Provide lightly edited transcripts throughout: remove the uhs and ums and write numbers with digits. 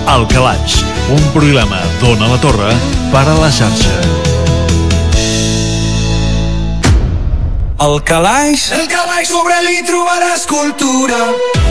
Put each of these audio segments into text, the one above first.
El Calaix, un programa d'Ona la Torre per a la xarxa. El Calaix sobre ell hi trobaràs cultura.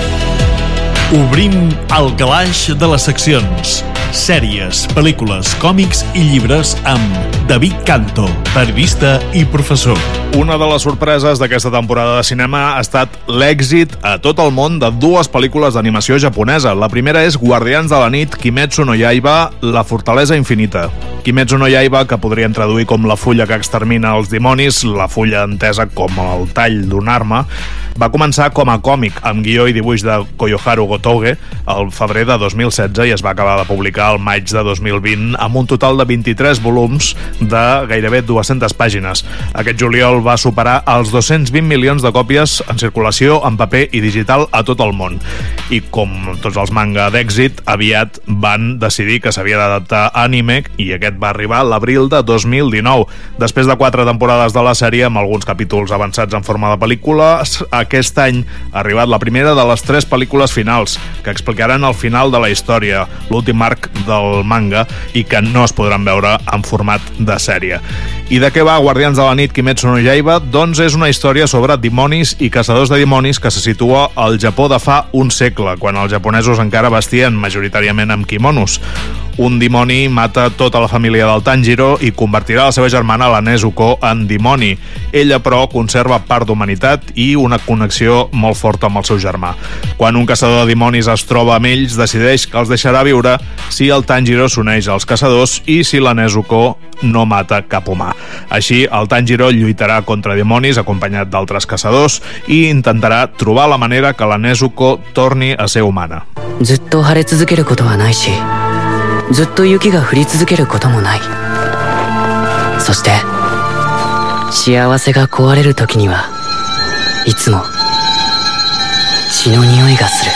Obrim el calaix de les seccions sèries, pel·lícules, còmics i llibres amb David Canto, periodista i professor. Una de les sorpreses d'aquesta temporada de cinema ha estat l'èxit a tot el món de dues pel·lícules d'animació japonesa. La primera és Guardians de la nit, Kimetsu no Yaiba, la fortalesa infinita. Kimetsu no Yaiba, que podríem traduir com la fulla que extermina els dimonis, la fulla entesa com el tall d'una arma, va començar com a còmic, amb guió i dibuix de Koyoharu Gotouge, al febrer de 2016 i es va acabar de publicar al maig de 2020 amb un total de 23 volums de gairebé 200 pàgines. Aquest juliol va superar els 220 milions de còpies en circulació en paper i digital a tot el món. I com tots els manga d'èxit, aviat van decidir que s'havia d'adaptar a anime i aquest va arribar a l'abril de 2019. Després de 4 temporades de la sèrie, amb alguns capítols avançats en forma de pel·lícules, aquest any ha arribat la primera de les 3 pel·lícules finals, que explicaran el final de la història, l'últim arc del manga, i que no es podran veure en format de sèrie. I de què va Guardians de la nit, Kimetsu no Yaiba? Doncs és una història sobre dimonis i caçadors de dimonis que se situa al Japó de fa un segle, quan els japonesos encara vestien majoritàriament amb kimonos. Un dimoni mata tota la família del Tanjiro i convertirà la seva germana, la Nezuko, en dimoni. Ella, però, conserva part d'humanitat i una connexió molt forta amb el seu germà. Quan un caçador de dimonis es troba amb ells, decideix que els deixarà viure si el Tanjiro s'uneix als caçadors i si la Nezuko no mata cap humà. Així, el Tanjiro lluitarà contra dimonis acompanyat d'altres caçadors i intentarà trobar la manera que la Nezuko torni a ser humana. ずっと晴れ続けることはないし、ずっと雪が降り続けることもない。そして幸せが壊れる時にはいつも血の匂いがする。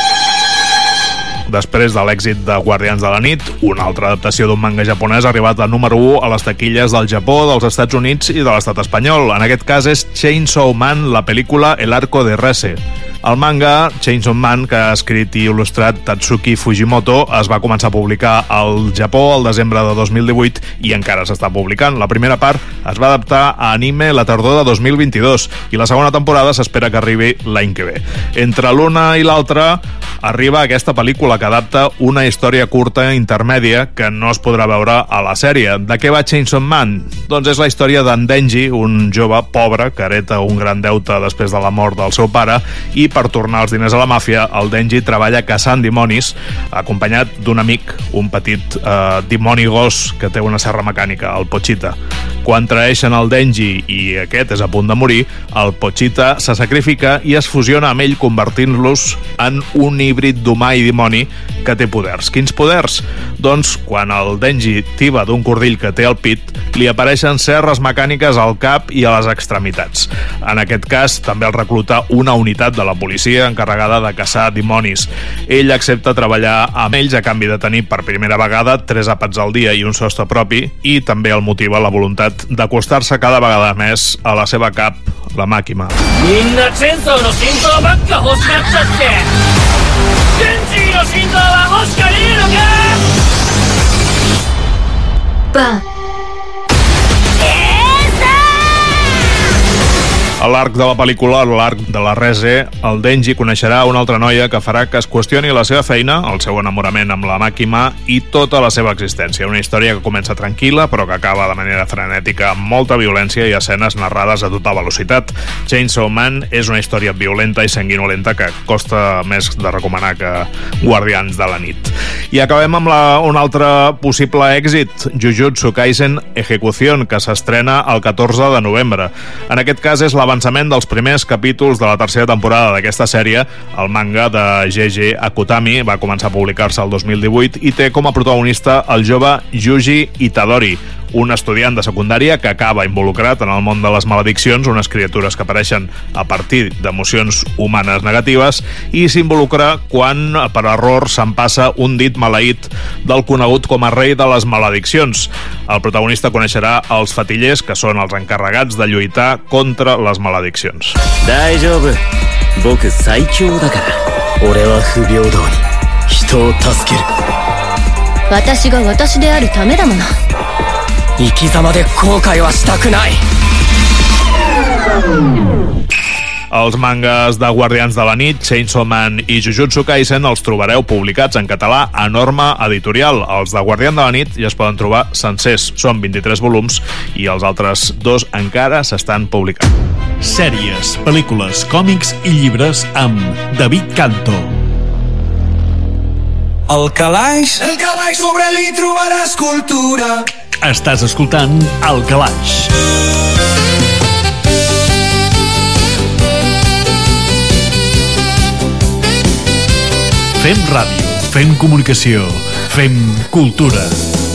Després de l'èxit de Guardians de la nit, una altra adaptació d'un manga japonès ha arribat a número 1 a les taquilles del Japó, dels Estats Units i de l'estat espanyol. En aquest cas és Chainsaw Man, la pel·lícula El Arco de Rese. El manga Chainsaw Man, que ha escrit i il·lustrat Tatsuki Fujimoto, es va començar a publicar al Japó el desembre de 2018 i encara s'està publicant. La primera part es va adaptar a anime la tardor de 2022 i la segona temporada s'espera que arribi l'any que ve. Entre l'una i l'altra arriba aquesta pel·lícula que adapta una història curta intermèdia que no es podrà veure a la sèrie. De què va Chainsaw Man? Doncs és la història d'en Denji, un jove pobre que hereta un gran deute després de la mort del seu pare, i per tornar els diners a la màfia, el Denji treballa caçant dimonis acompanyat d'un amic, un petit dimoni gos que té una serra mecànica, el Pochita. Quan traeixen el Denji i aquest és a punt de morir, el Pochita se sacrifica i es fusiona amb ell, convertint-los en un híbrid d'humà i dimoni que té poders. Quins poders? Doncs quan el Denji tiba d'un cordill que té al pit, li apareixen serres mecàniques al cap i a les extremitats. En aquest cas, també el recluta una unitat de la policia encarregada de caçar dimonis. Ell accepta treballar amb ells a canvi de tenir per primera vegada 3 àpats al dia i un sostre propi, i també el motiva la voluntat d'acostar-se cada vegada més a la seva cap, la Makima. A l'arc de la pel·lícula, a l'arc de la Rese, el Denji coneixerà una altra noia que farà que es qüestioni la seva feina, el seu enamorament amb la Makima i tota la seva existència. Una història que comença tranquil·la però que acaba de manera frenètica amb molta violència i escenes narrades a tota velocitat. Chainsaw Man és una història violenta i sanguinolenta que costa més de recomanar que Guardians de la nit. I acabem amb un altre possible èxit, Jujutsu Kaisen Ejecución, que s'estrena el 14 de novembre. En aquest cas és l'avançament dels primers capítols de la tercera temporada d'aquesta sèrie. El manga de G.G. Akutami va començar a publicar-se el 2018 i té com a protagonista el jove Yuji Itadori, un estudiant de secundària que acaba involucrat en el món de les malediccions, unes criatures que apareixen a partir d'emocions humanes negatives, i s'involucra quan per error s'empassa un dit maleït del conegut com a rei de les malediccions. El protagonista coneixerà els fatillers, que són els encarregats de lluitar contra les malediccions. 大丈夫、僕最強だから。俺は不平等に人を助ける。 私が私であるためだもの。 生き様で後悔はしたくない。 Els mangas de Guardians de la Nit, Chainsaw Man i Jujutsu Kaisen els trobareu publicats en català a Norma Editorial. Els de Guardians de la Nit ja es poden trobar sencers. Són 23 volums i els altres 2 encara s'estan publicant. Sèries, pel·lícules, còmics i llibres amb David Canto. El calaix sobre ell hi trobaràs cultura. Estàs escoltant El Calaix. Fem ràdio, fem comunicació, fem cultura.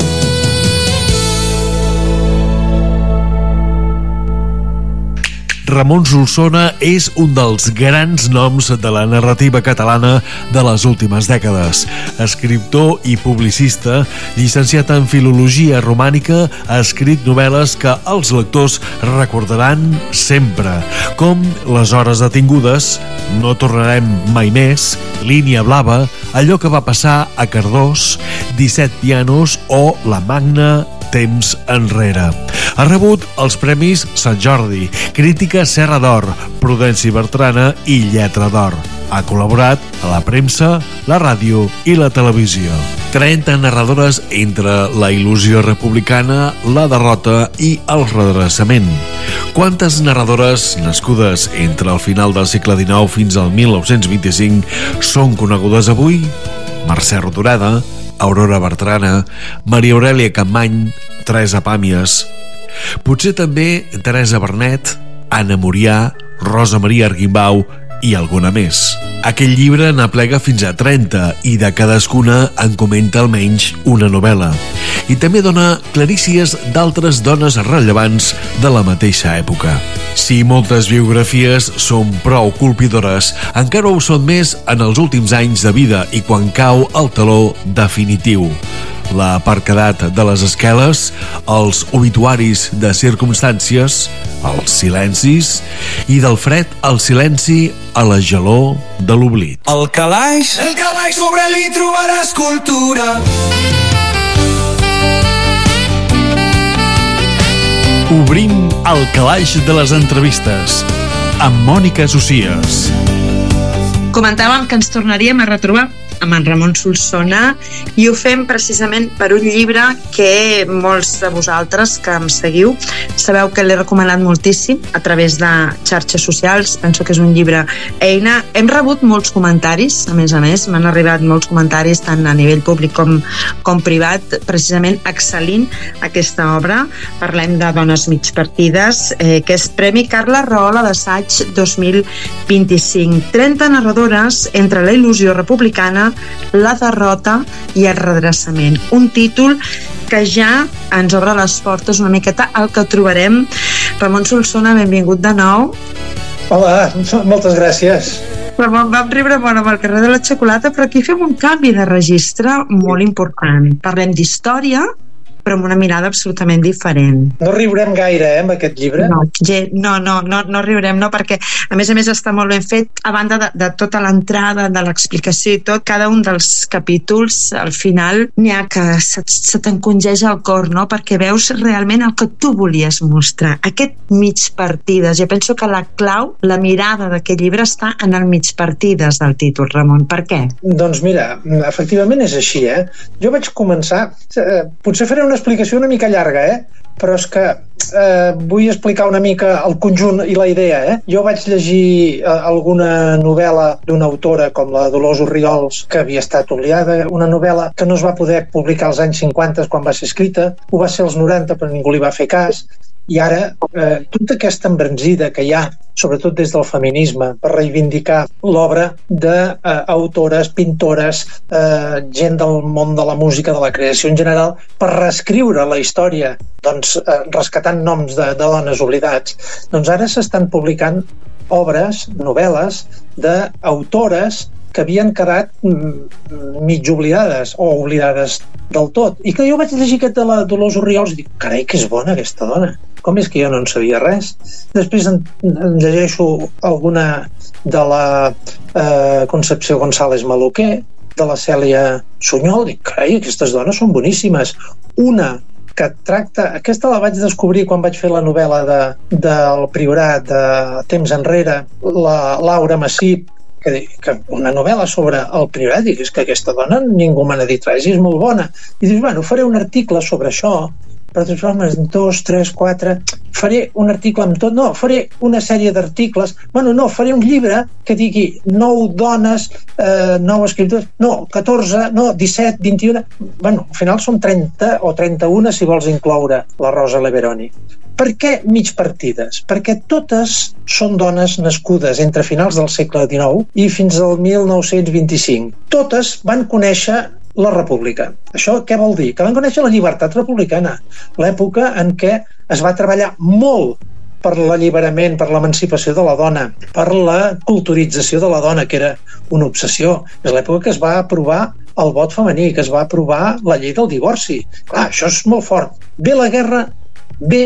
Ramon Solsona és un dels grans noms de la narrativa catalana de les últimes dècades. Escriptor i publicista, llicenciat en Filologia Romànica, ha escrit novel·les que els lectors recordaran sempre, com Les hores detingudes, No tornarem mai més, Línia blava, Allò que va passar a Cardós, 17 pianos o La Magna Temps enrere. Ha rebut els premis Sant Jordi, Crítica Serra d'Or, Prudenci Bertrana i Lletra d'Or. Ha col·laborat a la premsa, la ràdio i la televisió. 30 narradores entre la il·lusió republicana, la derrota i el redreçament. Quantes narradores nascudes entre el final del segle XIX fins al 1925 són conegudes avui? Mercè Rodoreda, Aurora Bertrana, Maria Aurèlia Campmany, Teresa Pàmies. Potser també Teresa Bernet, Anna Murià, Rosa Maria Argimbau i alguna més. Aquell llibre n'aplega fins a 30 i de cadascuna en comenta almenys una novel·la. I també dona clarícies d'altres dones rellevants de la mateixa època. Si moltes biografies són prou colpidores, encara ho són més en els últims anys de vida i quan cau el teló definitiu. La parquedat de les esqueles, els obituaris de circumstàncies, els silencis i del fred al silenci a la gelor de l'oblit. El calaix sobre ell hi trobaràs cultura. Obrim el calaix de les entrevistes amb Mònica Socias. Comentàvem que ens tornaríem a retrobar amb en Ramon Solsona i ho fem precisament per un llibre que molts de vosaltres que em seguiu sabeu que l'he recomanat moltíssim a través de xarxes socials. Penso que és un llibre eina. Hem rebut molts comentaris, a més, m'han arribat molts comentaris tant a nivell públic com privat, precisament excel·lint aquesta obra. Parlem de Dones mig partides, que és Premi Carla Rahola d'Assaig 2025. 30 narradores entre la il·lusió republicana, la derrota i el redreçament. Un títol que ja ens obre les portes una miqueta al que trobarem. Ramon Solsona, benvingut de nou. Hola, moltes gràcies. Ramon, vam riure molt amb el carrer de la xocolata, però aquí fem un canvi de registre molt important. Parlem d'història, però amb una mirada absolutament diferent. No riurem gaire, amb aquest llibre? No riurem, no, perquè a més està molt ben fet, a banda de tota l'entrada, de l'explicació i tot, cada un dels capítols, al final, n'hi ha que se t'encongeix el cor, no?, perquè veus realment el que tu volies mostrar, aquest mig partides. Jo penso que la clau, la mirada d'aquest llibre està en el mig partides del títol, Ramon. Per què? Doncs mira, efectivament és així, Jo vaig començar, potser faré una explicació una mica llarga, però és que vull explicar una mica el conjunt i la idea. Jo vaig llegir alguna novel·la d'una autora com la Dolors Orriols, que havia estat oblidada, una novel·la que no es va poder publicar als anys 50 quan va ser escrita, ho va ser als 90 però ningú li va fer cas, i ara tota aquesta embranzida que hi ha, sobretot des del feminisme, per reivindicar l'obra d'autores, pintores, gent del món de la música, de la creació en general, per reescriure la història, doncs rescatant noms de dones oblidats. Doncs ara s'estan publicant obres, novel·les, d'autores que havien quedat mig oblidades o oblidades del tot. I que jo vaig llegir aquest de la Dolors Orriols i dic, carai, que és bona aquesta dona. Com és que jo no en sabia res? Després en llegeixo alguna de la Concepció González Maluquer, de la Cèlia Sunyol, dic, carai, aquestes dones són boníssimes. Una que tracta, aquesta la vaig descobrir quan vaig fer la novel·la del Priorat de temps enrere, la Laura Massip, que una novel·la sobre el Priorat, dic, és que aquesta dona ningú me n'ha dit res i és molt bona. I dius, bueno, faré un article sobre això, però dius, home, 2, 3, 4, faré un article amb tot, no, faré una sèrie d'articles, bueno, no, faré un llibre que digui 9 dones, 9 escriptors, no, 14, no, 17, 21, bueno, al final són 30 o 31 si vols incloure la Rosa Leveroni. Per què mig partides? Perquè totes són dones nascudes entre finals del segle XIX i fins al 1925. Totes van conèixer la república. Això què vol dir? Que van conèixer la llibertat republicana, l'època en què es va treballar molt per l'alliberament, per l'emancipació de la dona, per la culturització de la dona, que era una obsessió. És l'època que es va aprovar el vot femení, que es va aprovar la llei del divorci. Clar, això és molt fort. Ve la guerra, ve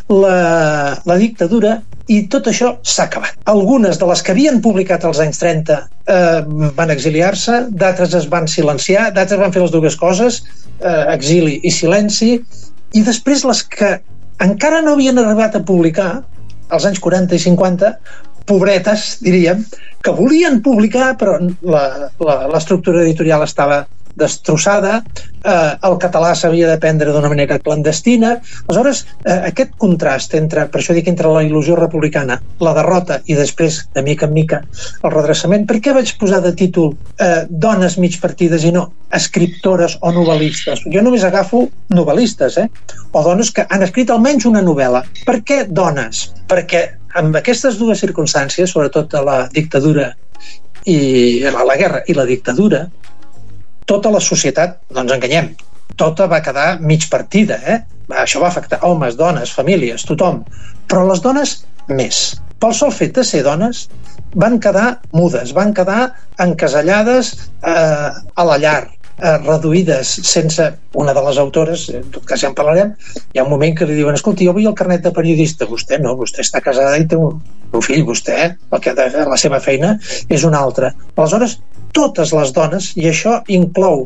la dictadura, i tot això s'ha acabat. Algunes de les que havien publicat als anys 30 van exiliar-se, d'altres es van silenciar, d'altres van fer les dues coses, exili i silenci, i després les que encara no havien arribat a publicar, als anys 40 i 50, pobretes, diríem, que volien publicar, però l'estructura editorial estava destrossada, el català s'havia d'aprendre d'una manera clandestina. Aleshores, aquest contrast entre, per això dic, entre la il·lusió republicana, la derrota i després, de mica en mica, el redreçament. Per què vaig posar de títol dones mig partides i no escriptores o novel·listes? Jo només agafo novel·listes, o dones que han escrit almenys una novel·la. Per què dones? Perquè amb aquestes dues circumstàncies, sobretot a la dictadura i a la guerra i la dictadura, tota la societat, no ens enganyem, tota va quedar mig partida, Això va afectar homes, dones, famílies, tothom. Però les dones més. Pel sol fet de ser dones, van quedar mudes, van quedar encasellades a la llar, reduïdes, sense... Una de les autores, en tot cas ja en parlarem, hi ha un moment que li diuen, escolta, jo vull el carnet de periodista. Vostè no, vostè està casada i té un fill, vostè, el que ha de fer la seva feina és una altra. Aleshores, totes les dones, i això inclou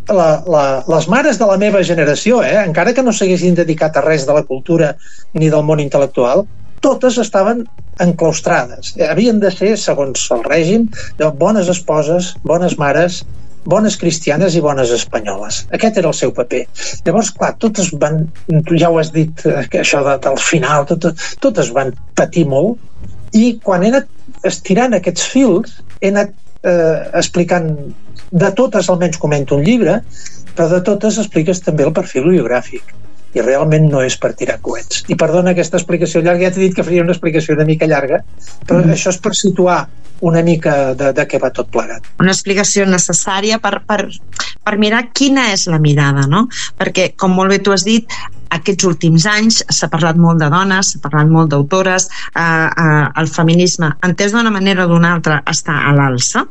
les mares de la meva generació, encara que no s'haguessin dedicat a res de la cultura ni del món intel·lectual, totes estaven enclaustrades. Havien de ser, segons el règim, bones esposes, bones mares, bones cristianes i bones espanyoles. Aquest era el seu paper. Llavors, clar, totes van, tu ja ho has dit, això del final, totes van patir molt, i quan he anat estirant aquests fils, he anat explicant, de totes almenys comento un llibre, però de totes expliques també el perfil biogràfic, i realment no és per tirar coets. I perdona aquesta explicació llarga, ja t'he dit que faria una explicació una mica llarga, però això és per situar una mica de què va tot plegat. Una explicació necessària per mirar quina és la mirada, no? Perquè, com molt bé tu has dit, aquests últims anys s'ha parlat molt de dones, s'ha parlat molt d'autores, el feminisme, entès d'una manera o d'una altra, està a l'alça,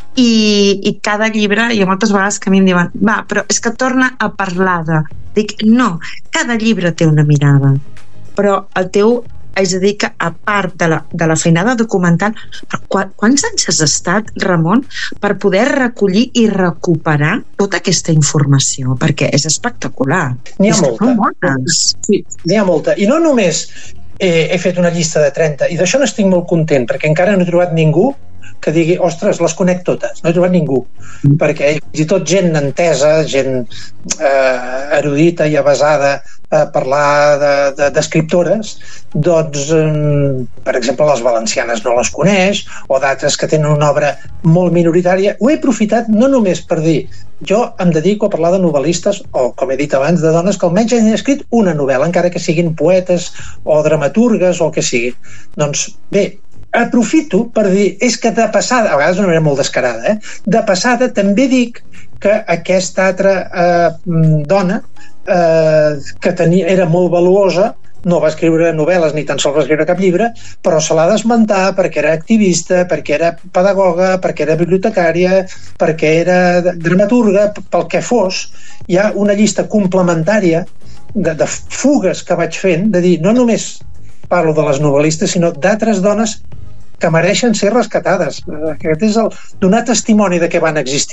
i cada llibre, hi ha moltes vegades que a mi em diuen, va, però és que torna a parlar de... Dic, no, cada llibre té una mirada, però el teu, és a dir, que a part de la feinada documental, quants anys has estat, Ramon, per poder recollir i recuperar tota aquesta informació? Perquè és espectacular. N'hi ha molta. Sí, n'hi ha molta. I no només he fet una llista de 30, i d'això n'estic molt content, perquè encara no he trobat ningú que digui, ostres, les conec totes. No he trobat ningú, perquè fins i tot gent entesa, gent erudita i avesada a parlar d'escriptores, doncs, per exemple, les valencianes no les coneix, o d'altres que tenen una obra molt minoritària. Ho he aprofitat no només per dir, jo em dedico a parlar de novel·listes, o, com he dit abans, de dones que almenys han escrit una novel·la, encara que siguin poetes o dramaturgues o el que sigui. Doncs, bé, aprofito per dir, és que de passada, a vegades d'una manera molt descarada, de passada també dic que aquesta altra dona que era molt valuosa, no va escriure novel·les ni tan sols va escriure cap llibre, però se l'ha d'esmentar perquè era activista, perquè era pedagoga, perquè era bibliotecària, perquè era dramaturga, pel que fos. Hi ha una llista complementària de fugues que vaig fent, de dir, no només parlo de les novel·listes, sinó d'altres dones que mereixen ser rescatades. Aquest és donar testimoni de que van existir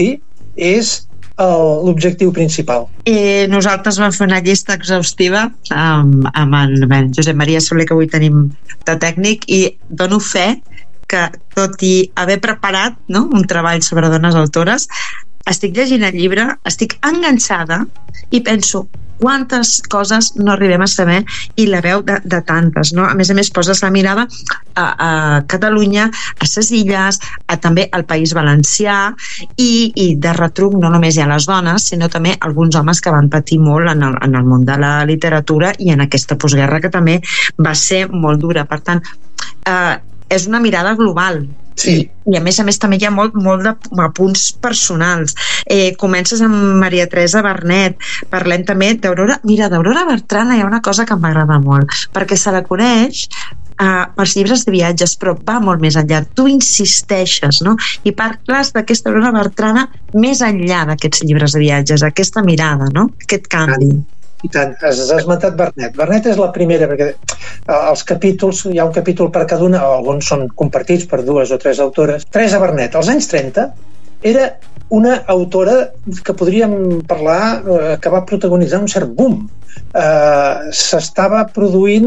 és l'objectiu principal. Nosaltres vam fer una llista exhaustiva amb en Josep Maria Soler, que avui tenim de tècnic, i dono fe que, tot i haver preparat un treball sobre dones autores, estic llegint el llibre, estic enganxada i penso quantes coses no arribem a saber, i la veu de tantes, no? A més, poses la mirada a Catalunya, a ses illes, també al País Valencià, i de retruc no només hi ha les dones, sinó també alguns homes que van patir molt en el món de la literatura i en aquesta postguerra, que també va ser molt dura. Per tant, és una mirada global. Sí. I a més també hi ha molt de punts personals. Comences amb Maria Teresa Vernet, parlem també d'Aurora. Mira, d'Aurora Bertrana hi ha una cosa que m'agrada molt, perquè se la coneix pels llibres de viatges, però va molt més enllà. Tu insisteixes, no? I parles d'aquesta Aurora Bertrana més enllà d'aquests llibres de viatges, aquesta mirada, no? Aquest canvi. I tant, has esmentat Vernet. Vernet és la primera, perquè els capítols, hi ha un capítol per cada una, o alguns són compartits per 2 o 3 autores. Teresa Vernet, als anys 30, era una autora que podríem parlar que va protagonitzar un cert boom. S'estava produint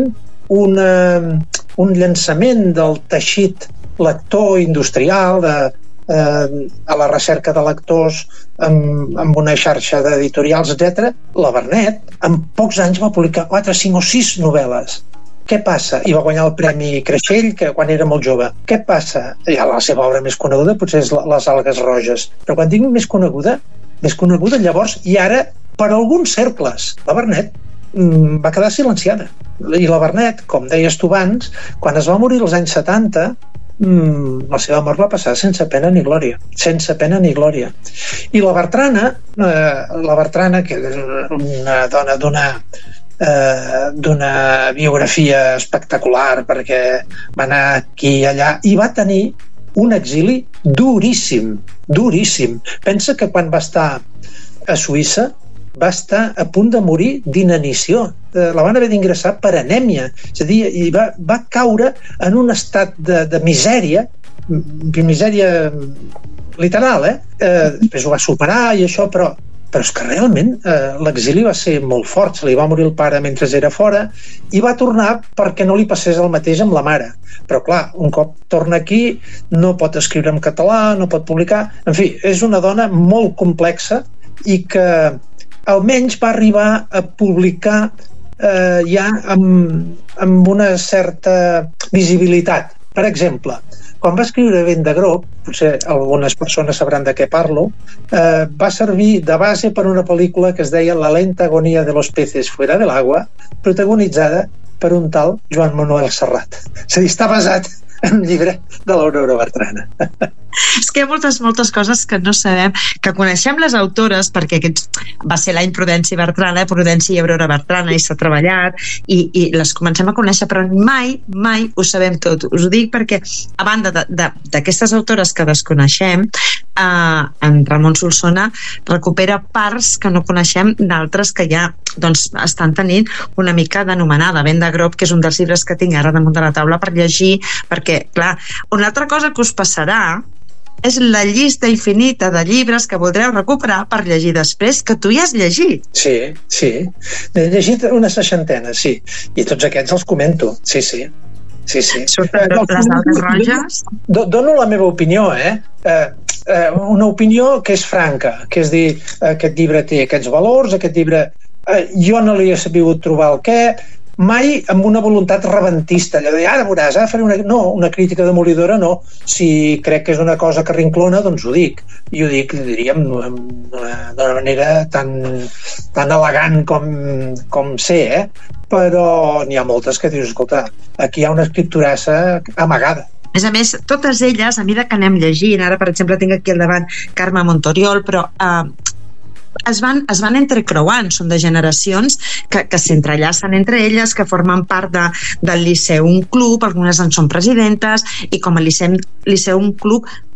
un llançament del teixit lector industrial, a la recerca de lectors amb una xarxa d'editorials, etc. La Vernet en pocs anys va publicar 4, 5 o 6 novel·les. Què passa? I va guanyar el Premi Creixell, que quan era molt jove. Què passa? Ja la seva obra més coneguda potser és Les algues roges, però quan dic més coneguda llavors, i ara per alguns cercles, la Vernet va quedar silenciada. I la Vernet, com deies tu abans, quan es va morir als anys 70, la seva mort va passar sense pena ni glòria. I la Bertrana, que és una dona d'una biografia espectacular, perquè va anar aquí i allà i va tenir un exili duríssim. Pensa que quan va estar a Suïssa va estar a punt de morir d'inanició. La van haver d'ingressar per anèmia. És a dir, i va caure en un estat de misèria literal, després ho va superar i això, però és que realment l'exili va ser molt fort. Se li va morir el pare mentre era fora i va tornar perquè no li passés el mateix amb la mare. Però clar, un cop torna aquí no pot escriure en català, no pot publicar. En fi, és una dona molt complexa i que almenys va arribar a publicar ja amb una certa visibilitat. Per exemple, quan va escriure Vent de Groc, potser algunes persones sabran de què parlo, va servir de base per una pel·lícula que es deia La lenta agonía de los peces fuera del agua, protagonitzada per un tal Joan Manuel Serrat. És a dir, està basat en un llibre de l'Aurora Bertrana. És que hi ha moltes coses que no sabem, que coneixem les autores, perquè va ser l'any Prudència i Bertrana, Prudència i Aurora Bertrana, i s'ha treballat i les comencem a conèixer, però mai ho sabem tot. Us ho dic perquè, a banda d'aquestes autores que desconeixem, en Ramon Solsona recupera parts que no coneixem d'altres que ja estan tenint una mica d'anomenada. Vent de Groc, que és un dels llibres que tinc ara damunt de la taula per llegir, perquè, clar, una altra cosa que us passarà és la llista infinita de llibres que voldreu recuperar per llegir després, que tu ja has llegit. Sí. He llegit una 60, sí. I tots aquests els comento. Sí. Surten les algues roges? Dono la meva opinió, una opinió que és franca, que és dir, aquest llibre té aquests valors, aquest llibre jo no li he sabut trobar el què, mai amb una voluntat rebentista, allò de ara veuràs, faré una crítica demolidora, no. Si crec que és una cosa que rinclona, doncs ho dic. I ho dic, diríem, d'una manera tan elegant com sé, però n'hi ha moltes que dius, escolta, aquí hi ha una escripturassa amagada. A més, totes elles, a mesura que anem llegint, ara per exemple tinc aquí al davant Carme Montoriol, però es van entrecreuant, són de generacions que s'entrellacen entre elles, que formen part del Liceu Un Club, algunes en són presidentes, i com a Liceu Un Club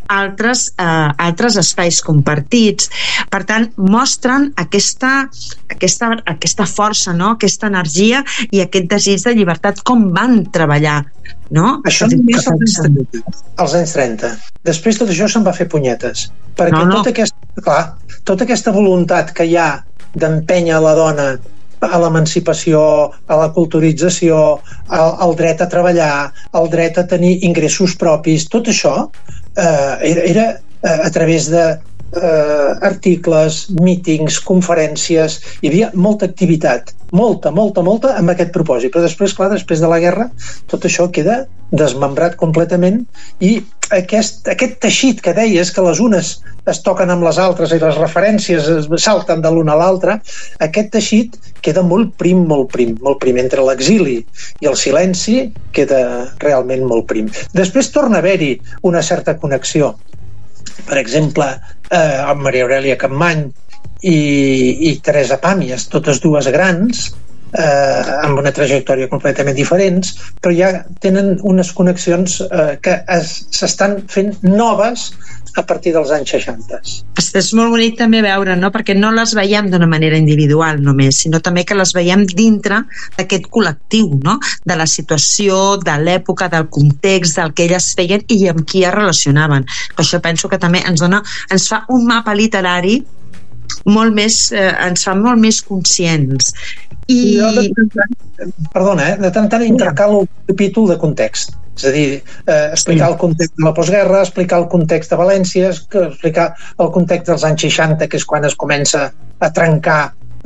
altres espais compartits. Per tant, mostren aquesta força, no? Aquesta energia i aquest desig de llibertat, com van treballar, no? Això només als anys 30. Després tot això se'n va fer punyetes, perquè tota aquesta voluntat que hi ha d'empènyer la dona a l'emancipació, a la culturització, al dret a treballar, al dret a tenir ingressos propis, tot això era a través de articles, mítings, conferències. Hi havia molta activitat, molta amb aquest propòsit, però després, clar, després de la guerra tot això queda desmembrat completament i aquest teixit que deies, que les unes es toquen amb les altres i les referències salten de l'una a l'altra, aquest teixit queda molt prim, entre l'exili i el silenci queda realment molt prim. Després torna a haver-hi una certa connexió, per exemple amb Maria Aurèlia Capmany i Teresa Pàmies, totes dues grans, amb una trajectòria completament diferents, però ja tenen unes connexions que s'estan fent noves a partir dels anys 60. És molt bonic també veure, no? Perquè no les veiem d'una manera individual només, sinó també que les veiem dintre d'aquest col·lectiu, no? De la situació, de l'època, del context, del que elles feien i amb qui es relacionaven. Per això penso que també ens fa un mapa literari molt més, ens fa molt més conscients. I jo de tant en tant intercalo un capítol de context, és a dir, explicar el context de la postguerra, explicar el context de València, explicar el context dels anys 60, que és quan es comença a trencar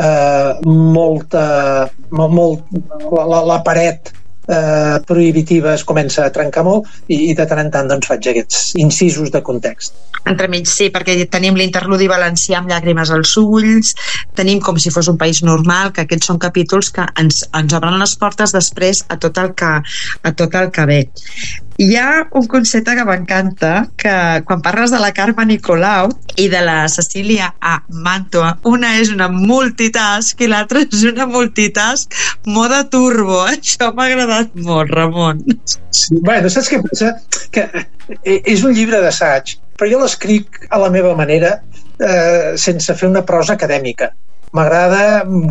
la paret prohibitiva es comença a trencar molt i de tant en tant doncs faig aquests incisos de context. Entremig, sí, perquè tenim l'interludi valencià amb llàgrimes als ulls, tenim Com si fos un país normal, que aquests són capítols que ens obren les portes després a tot el que ve. Hi ha un concepte que m'encanta, que quan parles de la Carme Nicolau i de la Cecília a Màntua, una és una multitask i l'altra és una multitask mode turbo. Això m'ha agradat molt, Ramon. Sí, bueno, saps què passa? Que és un llibre d'assaig, però jo l'escric a la meva manera, sense fer una prosa acadèmica. M'agrada